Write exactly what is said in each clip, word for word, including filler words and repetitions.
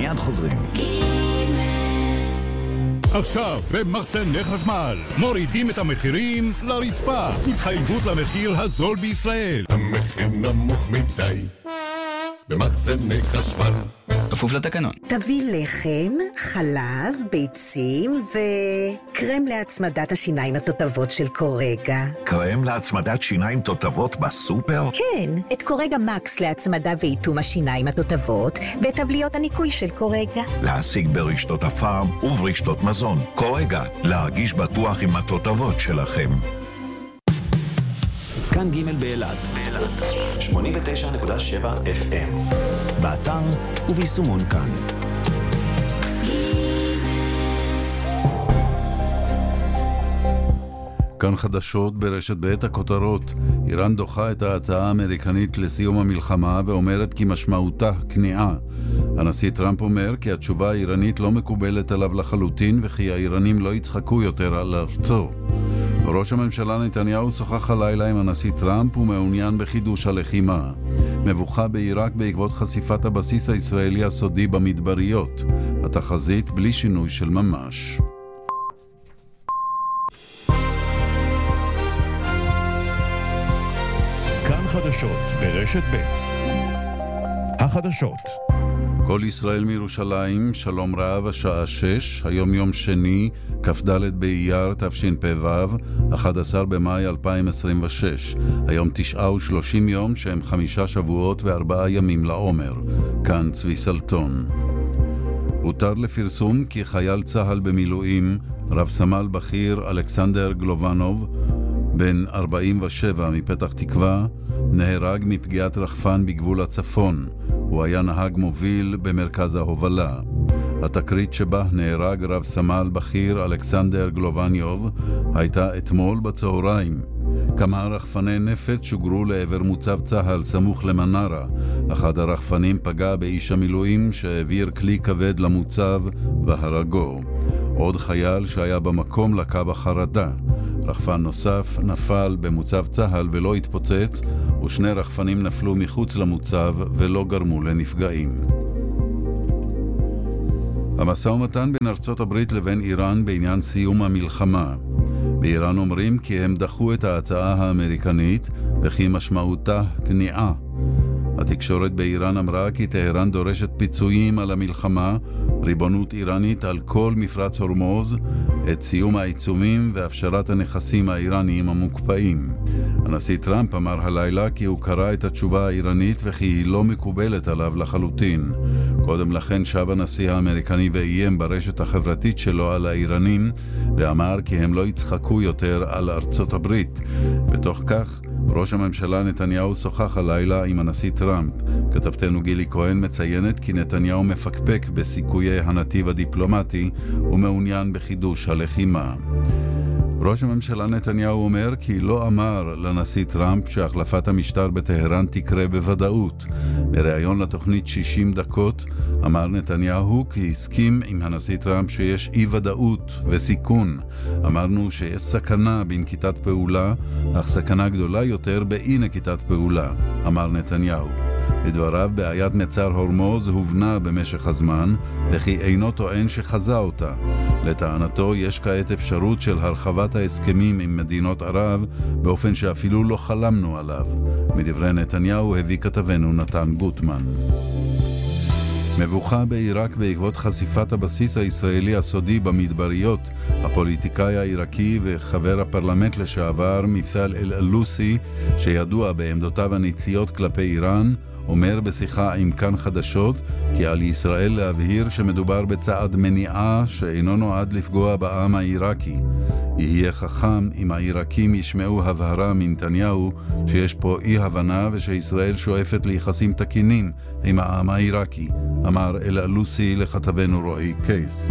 מיד חוזרים. עכשיו, במחסני חשמל, מורידים את המחירים לרצפה. התחייבות למחיר הזול בישראל. המחיר נמוך מדי במחסני חשמל. כפוף לתקנון. תביא לחם, חלב, ביצים וקרם להצמדת השיניים התותבות של קורגה. קרם להצמדת שיניים תותבות בסופר? כן, את קורגה מקס להצמדה ואיתום השיניים התותבות ואת תבליות הניקוי של קורגה. להשיג ברשתות הפארם וברשתות מזון. קורגה, להרגיש בטוח עם התותבות שלכם. כאן ג' באילת, שמונים ותשע נקודה שבע אף אם, באתר וביישומון כאן. כאן חדשות ברשת בעת הכותרות. איראן דוחה את ההצעה האמריקנית לסיום המלחמה ואומרת כי משמעותה כניעה. הנשיא טראמפ אומר כי התשובה האיראנית לא מקובלת עליו לחלוטין וכי האיראנים לא יצחקו יותר על ארצו. ראש הממשלה נתניהו שוחח הלילה עם הנשיא טראמפ ומעוניין בחידוש הלחימה. מבוכה בעיראק בעקבות חשיפת הבסיס הישראלי הסודי במדבריות. התחזית בלי שינוי של ממש. כאן חדשות ברשת ב' החדשות. כל ישראל מירושלים, שלום רב, השעה שש, היום יום שני, כ"ד באייר תשפ"ו, אחד עשר במאי אלפיים עשרים ושש. היום תשעה ושלושים יום שהם חמישה שבועות וארבעה ימים לעומר. כאן צבי סלטון. הותר לפרסום כי חייל צהל במילואים, רב סמל בכיר אלכסנדר גלובנוב, בן ארבעים ושבע מפתח תקווה, נהרג מפגיעת רחפן בגבול הצפון. הוא היה נהג מוביל במרכז ההובלה. התקרית שבה נהרג רב סמל בכיר אלכסנדר גלובניוב הייתה אתמול בצהריים. כמה רחפני נפץ שוגרו לעבר מוצב צהל סמוך למנרה. אחד הרחפנים פגע באיש המילואים שהעביר כלי כבד למוצב והרגו. עוד חייל שהיה במקום לקה בחרדה. רחפן נוסף נפל במוצב צהל ולא התפוצץ, ושני רחפנים נפלו מחוץ למוצב ולא גרמו לנפגעים. המשא ומתן בין ארצות הברית לבין איראן בעניין סיום המלחמה. באיראן אומרים כי הם דחו את ההצעה האמריקנית וכי משמעותה כניעה. התקשורת באיראן אמרה כי טהרן דורשת פיצויים על המלחמה, ריבונות איראנית על כל מפרץ הורמוז, את סיום העיצומים והפשרת הנכסים האיראניים המוקפאים. הנשיא טראמפ אמר הלילה כי הוא קרא את התשובה האיראנית וכי היא לא מקובלת עליו לחלוטין. קודם לכן שב הנשיא האמריקני ואיים ברשת החברתית שלו על האיראנים ואמר כי הם לא יצחקו יותר על ארצות הברית. בתוך כך ראש הממשלה נתניהו שוחח הלילה עם הנשיא טראמפ. כתבתנו גילי כהן מציינת כי נתניהו מפקפק בסיכויי הנתיב הדיפלומטי ומעוניין בחידוש הלחימה. ראש הממשלה נתניהו אומר כי לא אמר לנשיא טראמפ שהחלפת המשטר בטהרן תקרה בוודאות. בריאיון לתוכנית שישים דקות אמר נתניהו כי הסכים עם הנשיא טראמפ שיש אי ודאות וסיכון. אמרנו שיש סכנה בנקיטת פעולה, אך סכנה גדולה יותר באי נקיטת פעולה, אמר נתניהו. לדבריו, בעיית מצר הורמוז הובנה במשך הזמן, וכי אינו טוען שחזה אותה. לטענתו, יש כעת אפשרות של הרחבת ההסכמים עם מדינות ערב, באופן שאפילו לא חלמנו עליו. מדברי נתניהו הביא כתבנו נתן גוטמן. מבוכה בעיראק בעקבות חשיפת הבסיס הישראלי הסודי במדבריות. הפוליטיקאי העיראקי וחבר הפרלמנט לשעבר מית'אל אל-אלוסי, שידוע בעמדותיו הניציות כלפי איראן, אומר בשיחה עם כאן חדשות כי על ישראל להבהיר שמדובר בצעד מניעה שאינו נועד לפגוע בעם העיראקי. יהיה חכם אם העיראקים ישמעו הבהרה מנתניהו שיש פה אי הבנה ושישראל שואפת ליחסים תקינים עם העם העיראקי, אמר אל-אלוסי לכתבנו רועי קייס.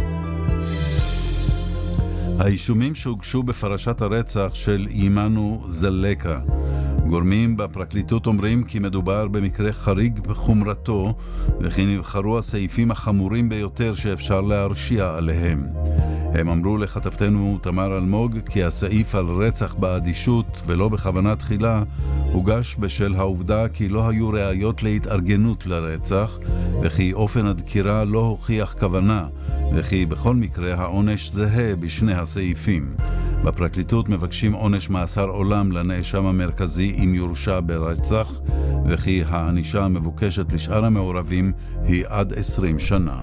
האישומים שהוגשו בפרשת הרצח של אימנו זלקה. גורמים בפרקליטות אומרים כי מדובר במקרה חריג בחומרתו וכי נבחרו הסעיפים החמורים ביותר שאפשר להרשיע עליהם. הם אמרו לכתבתנו תמר אלמוג כי הסעיף על רצח באדישות ולא בכוונה תחילה הוגש בשל העובדה כי לא היו ראיות להתארגנות לרצח, וכי אופן הדקירה לא הוכיח כוונה, וכי בכל מקרה העונש זהה בשני הסעיפים. בפרקליטות מבקשים עונש מאסר עולם לנאשם המרכזי אם יורשע ברצח, וכי הענישה המבוקשת לשאר המעורבים היא עד עשרים שנה.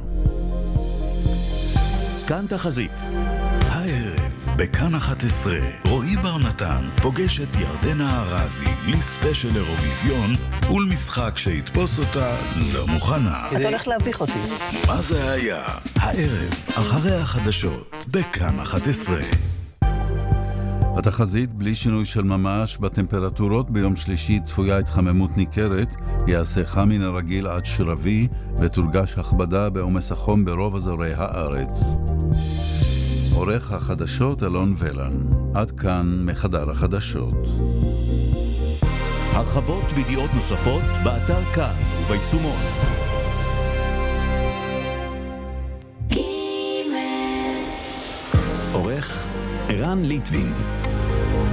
כאן תחזית. הערב בכאן אחת עשרה רועי בר נתן פוגש את ירדנה ארזי לספיישל אירוויזיון ולמשחק שיתפוס אותה לא מוכנה. אתה הולך להביך אותי. מה זה היה? הערב אחרי החדשות בכאן אחת עשרה. התחזית בלי שינוי של ממש בטמפרטורות. ביום שלישי צפויה התחממות ניכרת, יעשה חם מן הרגיל עד שרבי ותורגש הכבדה בעומס החום ברוב אזורי הארץ. עורך החדשות אלון ולן. עד כאן מחדר החדשות. הרחבות וידיעות נוספות באתר כאן וביישומון. עורך ערן ליטבין.